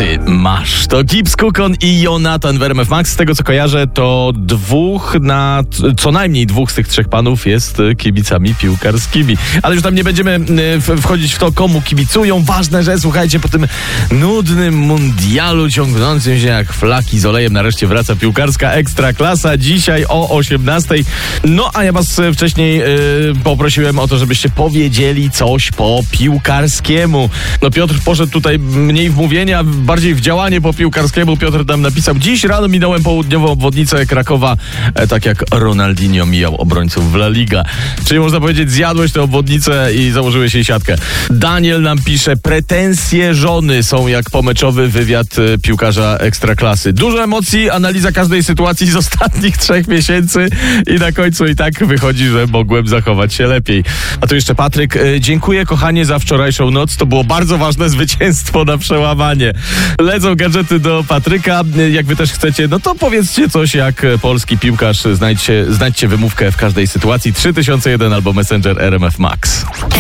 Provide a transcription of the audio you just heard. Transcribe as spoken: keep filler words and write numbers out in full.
Ty masz. To Gibbs Kukon i Jonatan w R M F Max. Z tego co kojarzę, to dwóch na... co najmniej dwóch z tych trzech panów jest kibicami piłkarskimi. Ale już tam nie będziemy wchodzić w to, komu kibicują. Ważne, że słuchajcie, po tym nudnym mundialu ciągnącym się jak flaki z olejem nareszcie wraca piłkarska Ekstraklasa. Dzisiaj o osiemnastej. No, a ja was wcześniej yy, poprosiłem o to, żebyście powiedzieli coś po piłkarskiemu. No, Piotr poszedł tutaj mniej w mówienie, a bardziej w działanie po piłkarskiemu. Piotr tam napisał: dziś rano minąłem południową obwodnicę Krakowa, e, tak jak Ronaldinho mijał obrońców w La Liga. Czyli można powiedzieć, zjadłeś tę obwodnicę i założyłeś jej siatkę. Daniel nam pisze: pretensje żony są jak pomeczowy wywiad e, piłkarza Ekstraklasy. Dużo emocji, analiza każdej sytuacji z ostatnich trzech miesięcy i na końcu i tak wychodzi, że mogłem zachować się lepiej. A tu jeszcze Patryk: e, dziękuję kochanie za wczorajszą noc. To było bardzo ważne zwycięstwo na przełamanie. Lecą gadżety do Patryka. Jak wy też chcecie, no to powiedzcie coś jak polski piłkarz. Znajdźcie, znajdźcie wymówkę w każdej sytuacji. trzy tysiące jeden albo Messenger R M F Max.